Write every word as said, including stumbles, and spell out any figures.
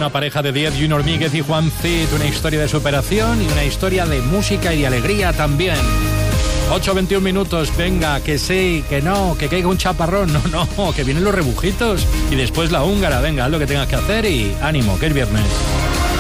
una pareja de diez, Junior Míguez y Juan Cid, una historia de superación y una historia de música y de alegría también. ocho veintiún minutos, venga, que sí, que no, que caiga un chaparrón, no, no, que vienen los rebujitos y después la húngara, venga, haz lo que tengas que hacer y ánimo, que es viernes.